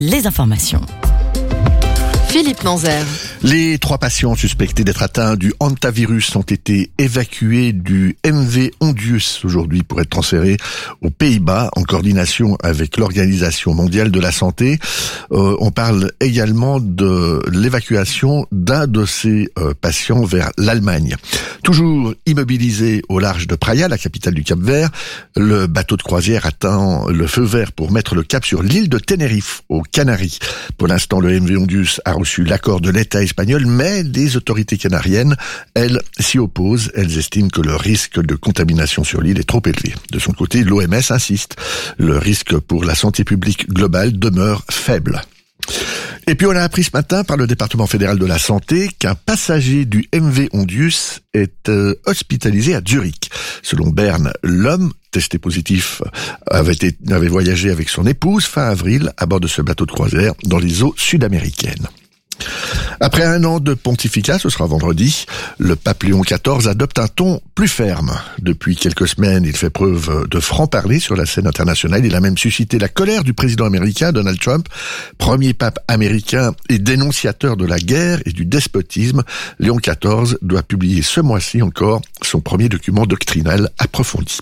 les informations. Philippe Manzer. Les 3 patients suspectés d'être atteints du hantavirus ont été évacués du MV Ondius aujourd'hui pour être transférés aux Pays-Bas en coordination avec l'Organisation mondiale de la santé. On parle également de l'évacuation d'un de ces patients vers l'Allemagne. Toujours immobilisé au large de Praia, la capitale du Cap-Vert, le bateau de croisière attend le feu vert pour mettre le cap sur l'île de Tenerife, aux Canaries. Pour l'instant, le MV Ondius a reçu l'accord de l'État espagnol, mais les autorités canariennes, elles, s'y opposent. Elles estiment que le risque de contamination sur l'île est trop élevé. De son côté, l'OMS insiste. Le risque pour la santé publique globale demeure faible. Et puis on a appris ce matin par le département fédéral de la santé qu'un passager du MV Ondius est hospitalisé à Zurich. Selon Bern, l'homme testé positif avait voyagé avec son épouse fin avril à bord de ce bateau de croisière dans les eaux sud-américaines. Après un an de pontificat, ce sera vendredi, le pape Léon XIV adopte un ton plus ferme. Depuis quelques semaines, il fait preuve de franc-parler sur la scène internationale. Il a même suscité la colère du président américain Donald Trump, premier pape américain et dénonciateur de la guerre et du despotisme. Léon XIV doit publier ce mois-ci encore son premier document doctrinal approfondi.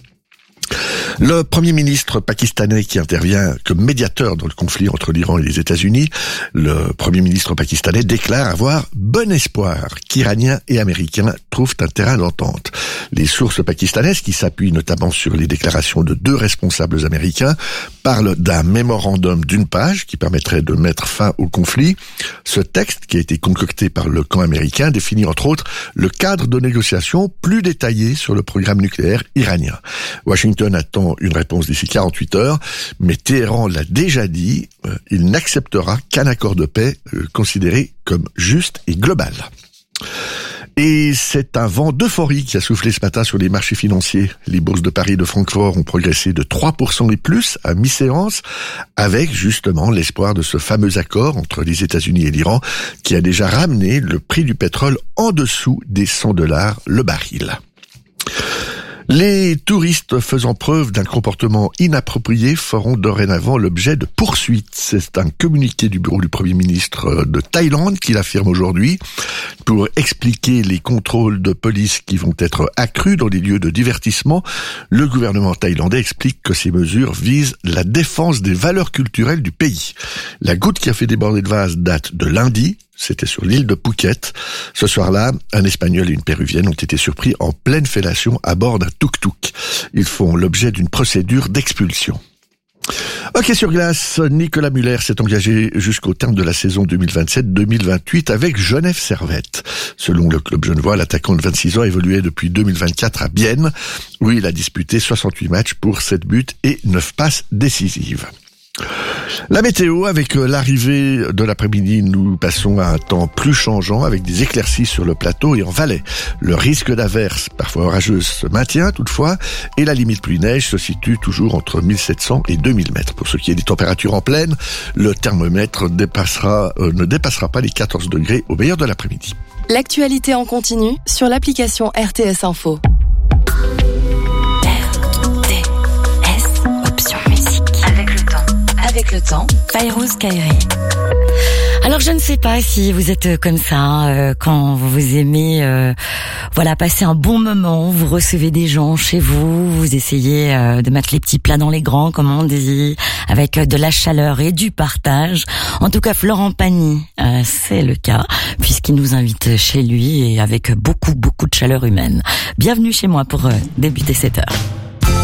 Le premier ministre pakistanais qui intervient comme médiateur dans le conflit entre l'Iran et les États-Unis, le premier ministre pakistanais déclare avoir bon espoir qu'Iraniens et Américains trouvent un terrain d'entente. Les sources pakistanaises, qui s'appuient notamment sur les déclarations de 2 responsables américains, parlent d'un mémorandum d'une page qui permettrait de mettre fin au conflit. Ce texte, qui a été concocté par le camp américain, définit entre autres le cadre de négociation plus détaillé sur le programme nucléaire iranien. Washington attend une réponse d'ici 48 heures, mais Téhéran l'a déjà dit, il n'acceptera qu'un accord de paix considéré comme juste et global. Et c'est un vent d'euphorie qui a soufflé ce matin sur les marchés financiers. Les bourses de Paris et de Francfort ont progressé de 3% et plus à mi-séance, avec justement l'espoir de ce fameux accord entre les États-Unis et l'Iran qui a déjà ramené le prix du pétrole en dessous des $100 le baril. Les touristes faisant preuve d'un comportement inapproprié feront dorénavant l'objet de poursuites. C'est un communiqué du bureau du Premier ministre de Thaïlande qui l'affirme aujourd'hui. Pour expliquer les contrôles de police qui vont être accrus dans les lieux de divertissement, le gouvernement thaïlandais explique que ces mesures visent la défense des valeurs culturelles du pays. La goutte qui a fait déborder le vase date de lundi. C'était sur l'île de Phuket. Ce soir-là, un Espagnol et une Péruvienne ont été surpris en pleine fellation à bord d'un tuk-tuk. Ils font l'objet d'une procédure d'expulsion. Hockey sur glace, Nicolas Muller s'est engagé jusqu'au terme de la saison 2027-2028 avec Genève Servette. Selon le club genevois, l'attaquant de 26 ans évoluait depuis 2024 à Bienne, où il a disputé 68 matchs pour 7 buts et 9 passes décisives. La météo, avec l'arrivée de l'après-midi, nous passons à un temps plus changeant avec des éclaircies sur le plateau et en Valais. Le risque d'averse, parfois orageuse, se maintient toutefois et la limite pluie-neige se situe toujours entre 1700 et 2000 mètres. Pour ce qui est des températures en plaine, le thermomètre ne dépassera pas les 14 degrés au meilleur de l'après-midi. L'actualité en continu sur l'application RTS Info. Avec le temps, Fairouz Kairi. Alors je ne sais pas si vous êtes comme ça quand vous aimez passer un bon moment, vous recevez des gens chez vous, vous essayez de mettre les petits plats dans les grands, comme on dit, avec de la chaleur et du partage. En tout cas, Florent Pagny, c'est le cas, puisqu'il nous invite chez lui et avec beaucoup de chaleur humaine. Bienvenue chez moi pour débuter cette heure.